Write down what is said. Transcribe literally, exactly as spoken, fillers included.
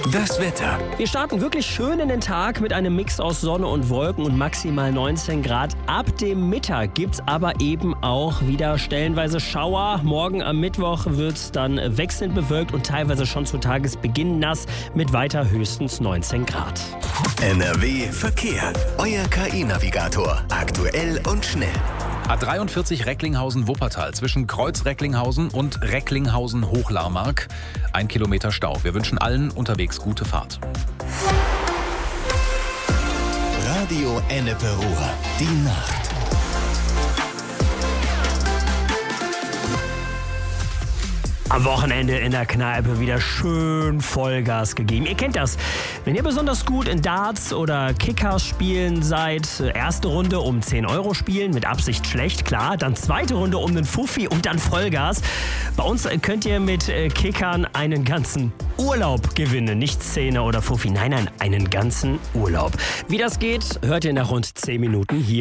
Das Wetter. Wir starten wirklich schön in den Tag mit einem Mix aus Sonne und Wolken und maximal neunzehn Grad. Ab dem Mittag gibt's aber eben auch wieder stellenweise Schauer. Morgen am Mittwoch wird's dann wechselnd bewölkt und teilweise schon zu Tagesbeginn nass mit weiter höchstens neunzehn Grad. N R W Verkehr. Euer K I-Navigator. Aktuell und schnell. A dreiundvierzig Recklinghausen-Wuppertal zwischen Kreuz-Recklinghausen und Recklinghausen-Hochlarmark. Ein Kilometer Stau. Wir wünschen allen unterwegs gute Fahrt. Radio Ennepe Ruhr. Die Nacht. Am Wochenende in der Kneipe wieder schön Vollgas gegeben. Ihr kennt das. Wenn ihr besonders gut in Darts oder Kickers spielen seid, erste Runde um zehn Euro spielen, mit Absicht schlecht, klar. Dann zweite Runde um den Fuffi und dann Vollgas. Bei uns könnt ihr mit Kickern einen ganzen Urlaub gewinnen. Nicht Zehner oder Fuffi, nein, nein, einen ganzen Urlaub. Wie das geht, hört ihr nach rund zehn Minuten hier.